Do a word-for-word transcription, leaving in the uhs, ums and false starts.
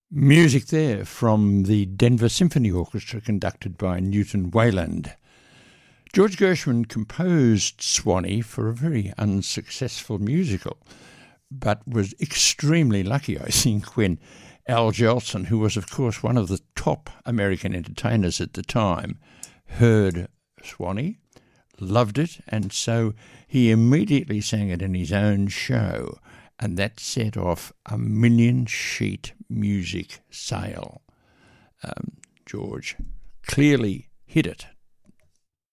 Music there from the Denver Symphony Orchestra conducted by Newton Wayland. George Gershwin composed Swanee for a very unsuccessful musical, but was extremely lucky, I think, when Al Jolson, who was of course one of the top American entertainers at the time, heard Swanee, loved it, and so he immediately sang it in his own show, and that set off a million-sheet music sale. Um, George clearly hit it